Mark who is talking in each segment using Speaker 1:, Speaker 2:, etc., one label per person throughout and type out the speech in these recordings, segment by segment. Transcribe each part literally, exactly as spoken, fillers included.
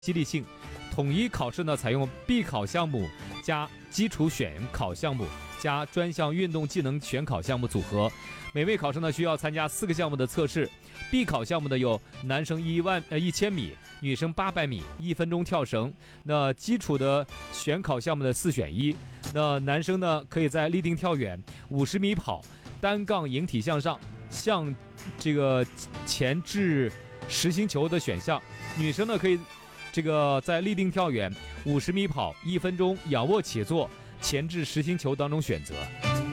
Speaker 1: 激励性。统一考试呢，采用必考项目加基础选考项目加专项运动技能选考项目组合。每位考生呢需要参加四个项目的测试。必考项目呢有男生一万呃一千米，女生八百米，一分钟跳绳。那基础的选考项目的四选一。那男生呢可以在立定跳远、五十米跑、单杠引体向上、向这个前置实心球的选项。女生呢可以这个在立定跳远、五十米跑、一分钟仰卧起坐、前置实心球当中选择。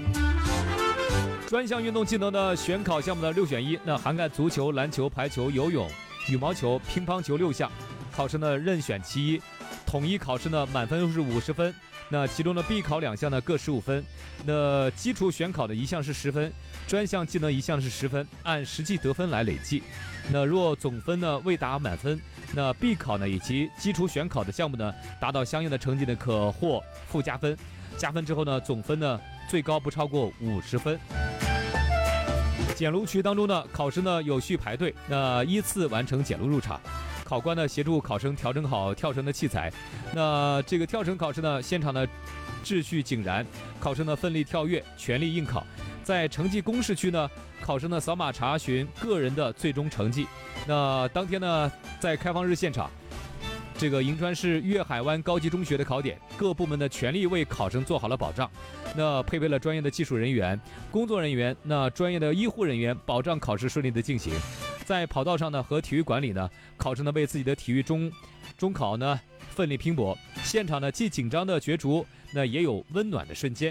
Speaker 1: 专项运动技能的选考项目的六选一，那涵盖足球、篮球、排球、游泳、羽毛球、乒乓球六项。考生呢任选其一。统一考试呢满分是五十分，那其中的必考两项呢各十五分。那基础选考的一项是十分，专项技能一项是十分，按实际得分来累计。那若总分呢未达满分，那必考呢以及基础选考的项目呢达到相应的成绩呢可获附加分。加分之后呢，总分呢最高不超过五十分。检录区当中呢，考生呢有序排队，那依次完成检录入场。考官呢协助考生调整好跳绳的器材。那这个跳绳考试呢，现场呢秩序井然，考生呢奋力跳跃，全力应考。在成绩公示区呢，考生呢扫码查询个人的最终成绩。那当天呢，在开放日现场，这个银川市粤海湾高级中学的考点，各部门的全力为考生做好了保障。那配备了专业的技术人员、工作人员，那专业的医护人员，保障考试顺利的进行。在跑道上呢和体育馆里呢，考生呢为自己的体育中中考呢奋力拼搏。现场呢既紧张的角逐，那也有温暖的瞬间。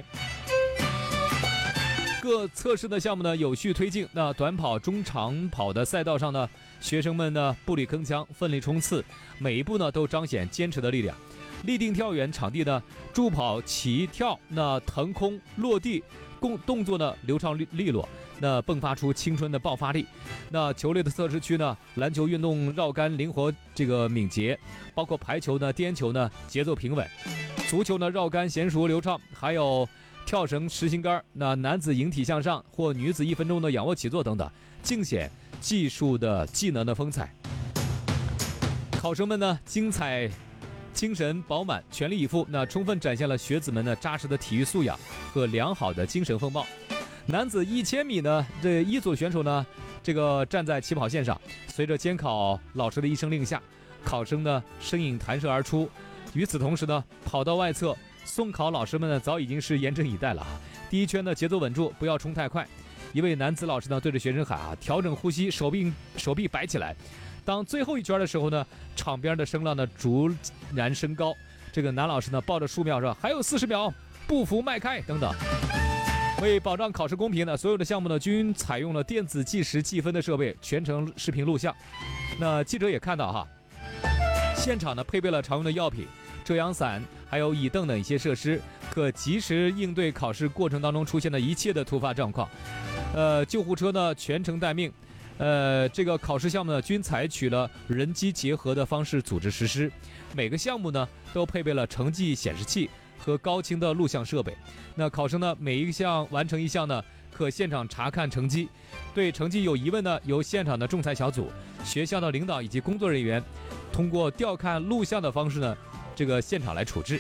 Speaker 1: 各测试的项目呢有序推进。那短跑、中长跑的赛道上呢，学生们呢步履铿锵，奋力冲刺，每一步呢都彰显坚持的力量。立定跳远场地呢，助跑、起跳、那腾空、落地共动作呢流畅利落，那迸发出青春的爆发力。那球类的测试区呢，篮球运动绕杆灵活这个敏捷，包括排球呢、颠球呢节奏平稳，足球呢绕杆娴熟流畅，还有跳绳、实心杆，那男子引体向上或女子一分钟的仰卧起坐等等，尽显技术的技能的风采。考生们呢精彩精神饱满，全力以赴，那充分展现了学子们呢扎实的体育素养和良好的精神风貌。男子一千米呢，这一组选手呢，这个站在起跑线上，随着监考老师的一声令下，考生呢身影弹射而出。与此同时呢，跑道外侧，送考老师们呢早已经是严阵以待了啊。第一圈呢节奏稳住，不要冲太快。一位男子老师呢对着学生喊啊，调整呼吸，手臂手臂摆起来。当最后一圈的时候呢，场边的声浪呢逐然升高。这个男老师呢抱着数秒说还有四十秒，步幅迈开等等。为保障考试公平呢，所有的项目呢均采用了电子计时计分的设备，全程视频录像。那记者也看到哈，现场呢配备了常用的药品、遮阳伞，还有椅凳等一些设施，可及时应对考试过程当中出现的一切的突发状况。呃，救护车呢全程待命。呃，这个考试项目呢，均采取了人机结合的方式组织实施。每个项目呢，都配备了成绩显示器和高清的录像设备。那考生呢，每一项完成一项呢，可现场查看成绩。对成绩有疑问呢，由现场的仲裁小组、学校的领导以及工作人员，通过调看录像的方式呢，这个现场来处置。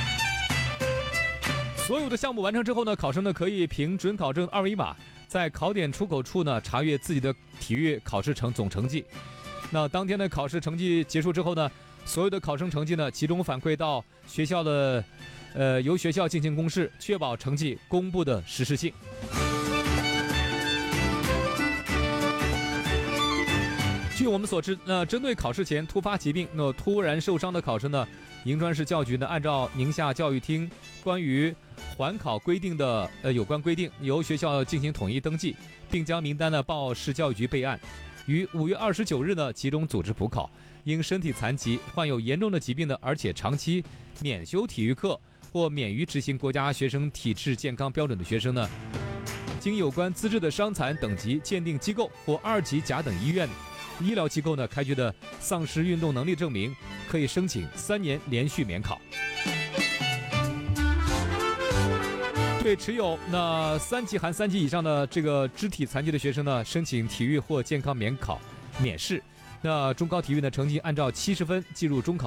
Speaker 1: 所有的项目完成之后呢，考生呢可以凭准考证二维码，在考点出口处呢查阅自己的体育考试成总成绩。那当天的考试成绩结束之后呢，所有的考生成绩呢集中反馈到学校的，呃，由学校进行公示，确保成绩公布的实时性。据我们所知，那针对考试前突发疾病、那突然受伤的考生呢，银川市教育局呢按照宁夏教育厅关于缓考规定的呃有关规定，由学校进行统一登记，并将名单呢报市教育局备案。于五月二十九日呢集中组织补考。因身体残疾、患有严重的疾病的，而且长期免修体育课或免于执行国家学生体质健康标准的学生呢，经有关资质的伤残等级鉴定机构或二级甲等医院医疗机构呢开具的丧失运动能力证明，可以申请三年连续免考。对持有那三级含三级以上的这个肢体残疾的学生呢，申请体育或健康免考免试。 那中高体育呢成绩按照七十分进入中考